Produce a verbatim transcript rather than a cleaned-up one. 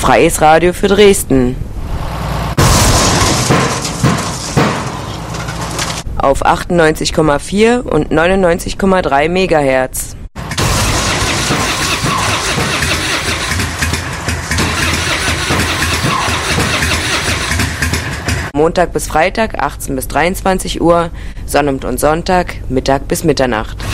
Freies Radio für Dresden. Auf achtundneunzig Komma vier und neunundneunzig Komma drei Megahertz. Montag bis Freitag achtzehn bis dreiundzwanzig Uhr, Sonnabend und Sonntag Mittag bis Mitternacht.